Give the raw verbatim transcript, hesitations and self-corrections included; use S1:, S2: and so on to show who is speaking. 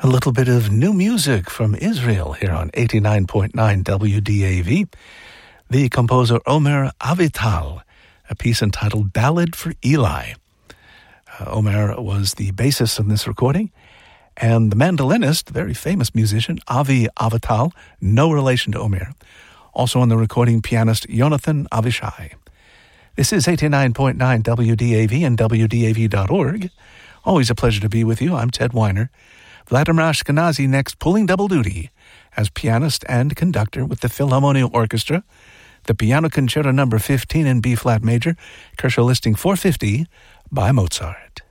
S1: A little bit of new music from Israel here on eighty-nine point nine W D A V. The composer Omer Avital, a piece entitled Ballad for Eli. Uh, Omer was the bassist in this recording, and the mandolinist, very famous musician, Avi Avital, no relation to Omer. Also on the recording, pianist Jonathan Avishai. This is eighty-nine point nine W D A V and W D A V dot org. Always a pleasure to be with you. I'm Ted Weiner. Vladimir Ashkenazi next, pulling double duty as pianist and conductor with the Philharmonia Orchestra, the Piano Concerto number fifteen in B-flat major, Kershaw listing four fifty by Mozart.